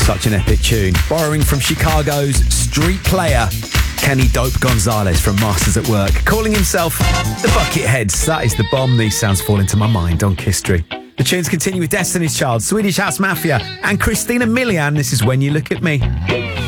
Such an epic tune. Borrowing from Chicago's street player, Kenny Dope Gonzalez from Masters at Work, calling himself the Bucketheads. That is the bomb. These sounds fall into my mind on History. The tunes continue with Destiny's Child, Swedish House Mafia, and Christina Milian. This is When You Look at Me.